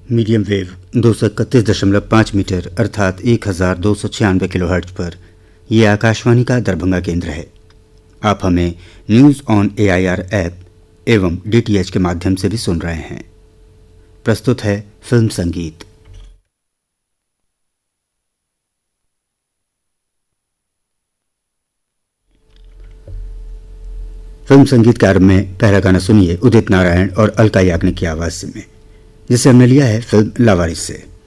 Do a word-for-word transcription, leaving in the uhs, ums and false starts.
Medium wave दो सौ इकतीस दशमलव पाँच मीटर अर्थात एक हज़ार दो सौ छियानवे किलो हर्ट्ज पर यह आकाशवाणी का दरभंगा केंद्र है। आप हमें न्यूज़ ऑन एआईआर ऐप एवं डीटीएच के माध्यम से भी सुन रहे हैं। प्रस्तुत है फिल्म संगीत। फिल्म संगीत के आरंभ में पहला गाना सुनिए उदित नारायण और अलका याग्निक की आवाज में, जिसे हमने लिया है फिल्म लावारिस से।